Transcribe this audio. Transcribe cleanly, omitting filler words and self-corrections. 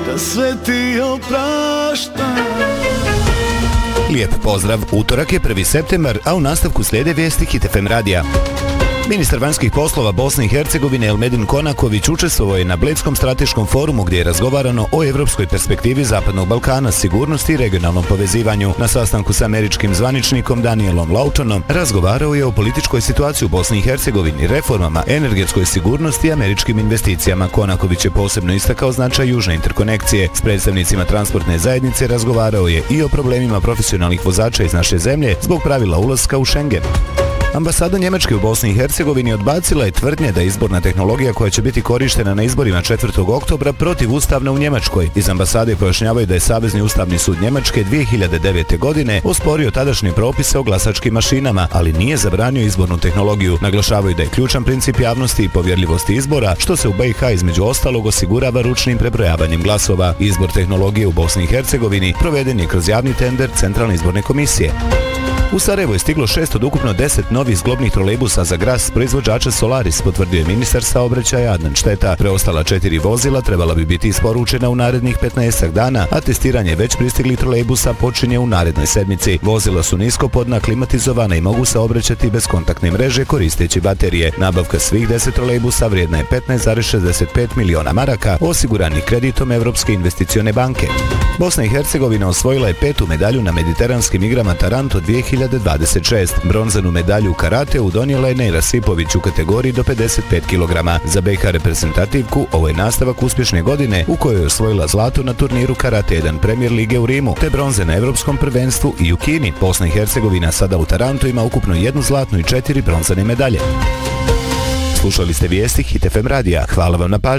da sve ti opraštam. Lijep pozdrav, utorak je 1. septembar, a u nastavku slijede vijesti Hit FM radija. Ministar vanjskih poslova Bosne i Hercegovine Elmedin Konaković učestvovao je na Bledskom strateškom forumu gdje je razgovarano o evropskoj perspektivi Zapadnog Balkana, sigurnosti i regionalnom povezivanju. Na sastanku s američkim zvaničnikom Danielom Lautonom razgovarao je o političkoj situaciji u Bosni i Hercegovini, reformama, energetskoj sigurnosti i američkim investicijama. Konaković je posebno istakao značaj južne interkonekcije. S predstavnicima transportne zajednice razgovarao je i o problemima profesionalnih vozača iz naše zemlje zbog pravila ulaska u Schengen. Ambasada Njemačke u Bosni i Hercegovini odbacila je tvrdnje da izborna tehnologija koja će biti korištena na izborima 4. oktobra protivustavna u Njemačkoj. Iz ambasade pojašnjavaju da je Savezni ustavni sud Njemačke 2009. godine osporio tadašnje propise o glasačkim mašinama, ali nije zabranio izbornu tehnologiju. Naglašavaju da je ključan princip javnosti i povjerljivosti izbora, što se u BiH između ostalog osigurava ručnim prebrojavanjem glasova. Izbor tehnologije u Bosni i Hercegovini proveden je kroz javni tender Centralne izborne komisije. U Sarajevo je stiglo 6 od ukupno 10 novih zglobnih trolejbusa za Gras proizvođača Solaris, potvrdio je ministar saobraćaja Adnan Šteta. Preostala 4 vozila trebala bi biti isporučena u narednih 15 dana, a testiranje već pristiglih trolejbusa počinje u narednoj sedmici. Vozila su niskopodna, klimatizovana i mogu saobraćati bez kontaktne mreže koristeći baterije. Nabavka svih 10 trolejbusa vrijedna je 15,65 miliona maraka, osiguranih kreditom Evropske investicione banke. Bosna i Hercegovina osvojila je 5. medalju na Mediteranskim igrama Taranto 2026. Bronzanu medalju u karateu donijela je Nejra Sipović u kategoriji do 55 kg. Za BiH reprezentativku ovo je nastavak uspješne godine u kojoj je osvojila zlato na turniru Karate 1 Premier lige u Rimu, te bronze na Evropskom prvenstvu i u Kini. Bosna i Hercegovina sada u Tarantu ima ukupno 1 zlatnu i 4 bronzane medalje. Slušali ste vijesti Hit FM radija. Hvala vam na pažnji.